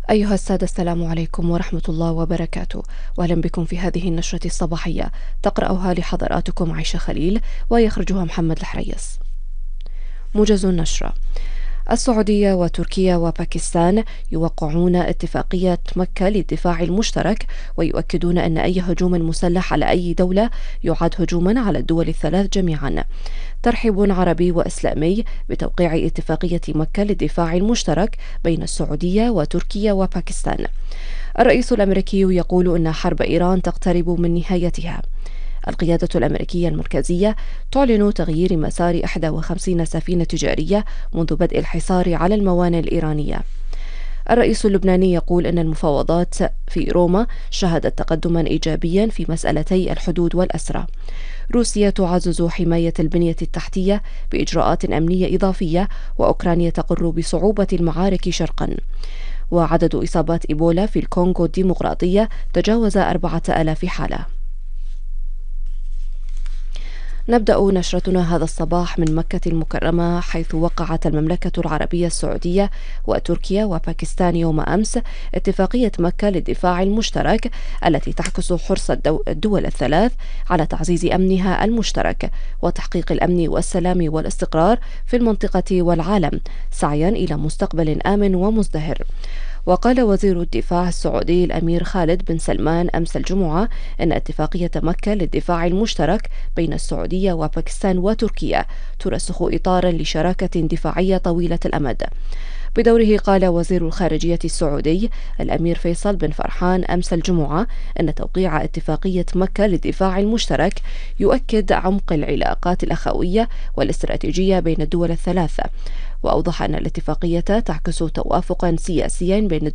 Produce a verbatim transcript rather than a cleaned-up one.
أيها السادة، السلام عليكم ورحمة الله وبركاته، وأهلا بكم في هذه النشرة الصباحية تقرأها لحضراتكم عيشة خليل ويخرجها محمد الحريص. موجز النشرة: السعودية وتركيا وباكستان يوقعون اتفاقية مكة للدفاع المشترك، ويؤكدون أن أي هجوم مسلح على أي دولة يعد هجوما على الدول الثلاث جميعا. ترحيب عربي وإسلامي بتوقيع اتفاقية مكة للدفاع المشترك بين السعودية وتركيا وباكستان. الرئيس الأمريكي يقول أن حرب إيران تقترب من نهايتها. القيادة الأمريكية المركزية تعلن تغيير مسار إحدى وخمسين سفينة تجارية منذ بدء الحصار على الموانئ الإيرانية. الرئيس اللبناني يقول أن المفاوضات في روما شهدت تقدما إيجابيا في مسألتي الحدود والأسرى. روسيا تعزز حماية البنية التحتية بإجراءات أمنية إضافية، وأوكرانيا تقر بصعوبة المعارك شرقا. وعدد إصابات إيبولا في الكونغو الديمقراطية تجاوز أربعة آلاف حالة. نبدأ نشرتنا هذا الصباح من مكة المكرمة، حيث وقعت المملكة العربية السعودية وتركيا وباكستان يوم أمس اتفاقية مكة للدفاع المشترك، التي تعكس حرص الدول الثلاث على تعزيز أمنها المشترك وتحقيق الأمن والسلام والاستقرار في المنطقة والعالم، سعيا إلى مستقبل آمن ومزدهر. وقال وزير الدفاع السعودي الأمير خالد بن سلمان أمس الجمعة أن اتفاقية مكة للدفاع المشترك بين السعودية وباكستان وتركيا ترسخ إطارا لشراكة دفاعية طويلة الأمد. بدوره قال وزير الخارجية السعودي الأمير فيصل بن فرحان أمس الجمعة أن توقيع اتفاقية مكة للدفاع المشترك يؤكد عمق العلاقات الأخوية والاستراتيجية بين الدول الثلاثة. وأوضح أن الاتفاقية تعكس توافقا سياسيا بين